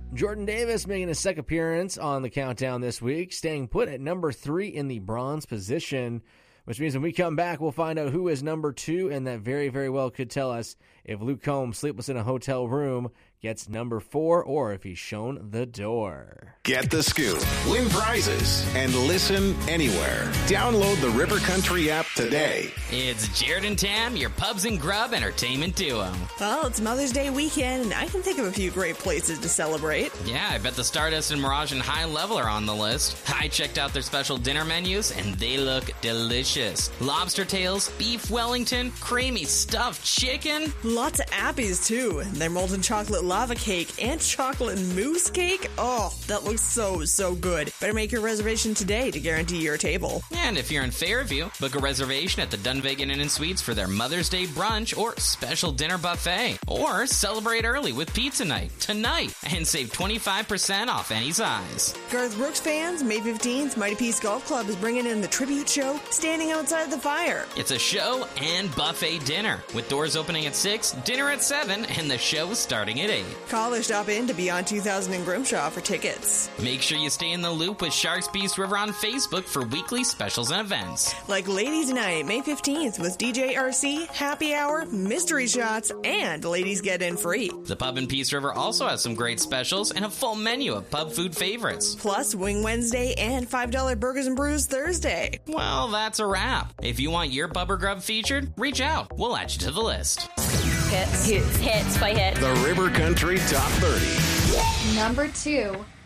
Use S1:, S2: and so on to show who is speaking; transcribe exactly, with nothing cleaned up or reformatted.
S1: Jordan Davis making a second appearance on the countdown this week, staying put at number three in the bronze position, which means when we come back, we'll find out who is number two, and that very, very well could tell us if Luke Combs, Sleepless in a Hotel Room, gets number four, or if he's shown the door.
S2: Get the scoop, win prizes, and listen anywhere. Download the River Country app today.
S3: It's Jared and Tam, your Pubs and Grub entertainment duo.
S4: Well, it's Mother's Day weekend, and I can think of a few great places to celebrate.
S3: Yeah, I bet the Stardust and Mirage and High Level are on the list. I checked out their special dinner menus, and they look delicious. Lobster tails, beef Wellington, creamy stuffed chicken.
S4: Lots of appies, too. Their molten chocolate lava cake and chocolate mousse cake. Oh, that looks so, so good. Better make your reservation today to guarantee your table.
S3: And if you're in Fairview, book a reservation at the Dunvegan Inn and Suites for their Mother's Day brunch or special dinner buffet. Or celebrate early with pizza night tonight and save twenty-five percent off any size.
S4: Garth Brooks fans, May fifteenth, Mighty Peace Golf Club is bringing in the tribute show, Standing Outside the Fire.
S3: It's a show and buffet dinner, with doors opening at six, dinner at seven, and the show starting at eight.
S4: Call or stop in to Beyond two thousand in Grimshaw for tickets.
S3: Make sure you stay in the loop with Sharks Beast River on Facebook for weekly specials and events.
S4: Like Ladies Night, May fifteenth, with D J R C, Happy Hour, Mystery Shots, and Ladies Get In Free.
S3: The Pub in Peace River also has some great specials and a full menu of pub food favorites.
S4: Plus Wing Wednesday and five dollar Burgers and Brews Thursday.
S3: Well, that's a wrap. If you want your pub or grub featured, reach out. We'll add you to the list.
S5: Hits, hits, hits by hit.
S2: The River Country Top thirty.
S5: Number two.